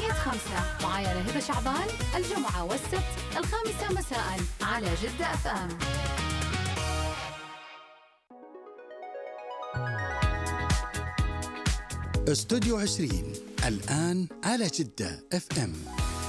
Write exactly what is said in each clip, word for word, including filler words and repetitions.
لغاية خمسة. معايا أنا هبة شعبان، الجمعة والسبت الخامسة مساء على جدة اف ام. استوديو عشرين الآن على جدة اف ام.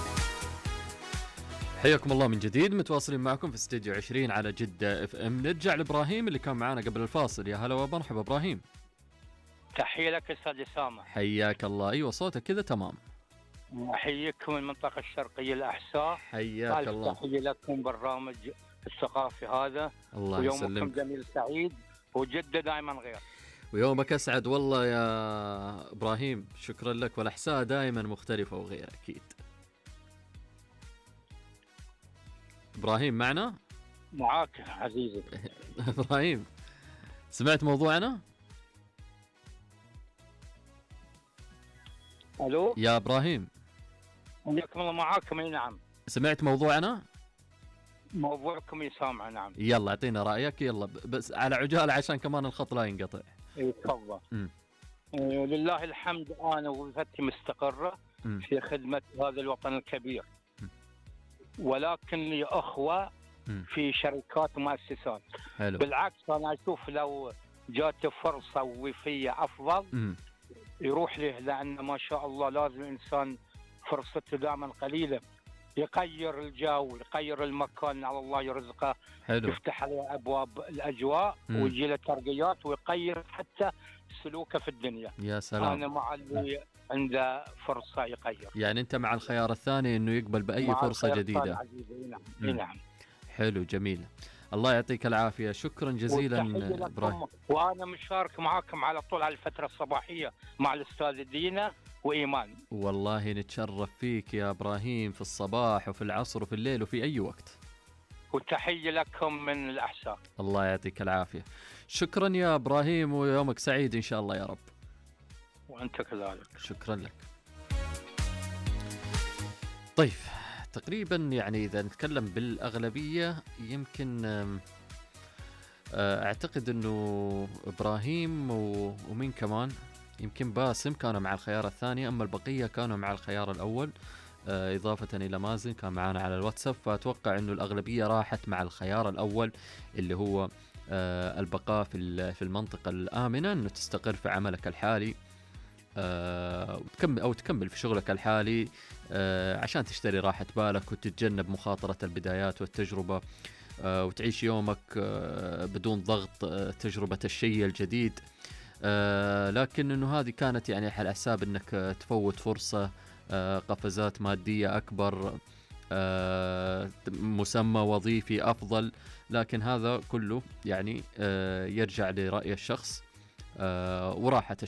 حياكم الله من جديد، متواصلين معكم في استوديو عشرين على جدة اف ام. نرجع لإبراهيم اللي كان معنا قبل الفاصل. يا هلا ومرحبا إبراهيم. تحية لك أستاذ أسامة. حياك الله. أيوة صوتك كذا تمام. أحييكم من المنطقة الشرقية الأحساء. حياك الله. تحية لكم برنامج الثقافي هذا. الله ويومكم يسلمك. جميل سعيد وجدة دائما غير. ويومك أسعد والله يا إبراهيم، شكرا لك. والأحساء دائما مختلفة وغير أكيد. إبراهيم معنا؟ معاك عزيزي. إبراهيم سمعت موضوعنا؟ ألو يا إبراهيم حياكم الله. معاكم. أي نعم سمعت موضوعنا؟ موضوعكم يسامع. نعم يلا اعطينا رأيك. يلا بس على عجالة عشان كمان الخط لا ينقطع. إيه تفضل. مم. إيه لله الحمد، أنا وظيفتي مستقرة مم. في خدمة هذا الوطن الكبير. مم. ولكن لي أخوة مم. في شركات ومؤسسات. حلو. بالعكس أنا أشوف لو جات فرصة وظيفية أفضل مم. يروح له، لأن ما شاء الله لازم الإنسان فرصته دائما قليلة، يغير الجو، يغير المكان، على الله يرزقه. حلو. يفتح عليه أبواب الأجواء مم. ويجي له ترقيات ويغير حتى سلوكه في الدنيا. يا سلام. أنا مع اللي عنده فرصة يغير. يعني أنت مع الخيار الثاني إنه يقبل بأي مع فرصة الخير جديدة. عزيزي. نعم. مم. نعم. حلو جميل. الله يعطيك العافية. شكرا جزيلا وتحية لكم. إبراهيم. وأنا مشارك معاكم على طول على الفترة الصباحية مع الأستاذ دينا وإيمان. والله نتشرف فيك يا إبراهيم، في الصباح وفي العصر وفي الليل وفي أي وقت. وتحية لكم من الأحساء. الله يعطيك العافية. شكرا يا إبراهيم، ويومك سعيد إن شاء الله يا رب. وأنت كذلك. شكرا لك. طيب تقريبا يعني إذا نتكلم بالأغلبية يمكن أعتقد أنه إبراهيم ومين كمان، يمكن باسم كانوا مع الخيار الثاني، أما البقية كانوا مع الخيار الأول، إضافة إلى مازن كان معنا على الواتساب. فأتوقع أنه الأغلبية راحت مع الخيار الأول اللي هو البقاء في المنطقة الآمنة، أنه تستقر في عملك الحالي وتكمل أو تكمل في شغلك الحالي عشان تشتري راحة بالك وتتجنب مخاطرة البدايات والتجربة، وتعيش يومك بدون ضغط تجربة الشيء الجديد. لكن إنه هذه كانت يعني على حساب إنك تفوت فرصة، قفزات مادية أكبر، مسمى وظيفي أفضل. لكن هذا كله يعني يرجع لرأي الشخص وراحة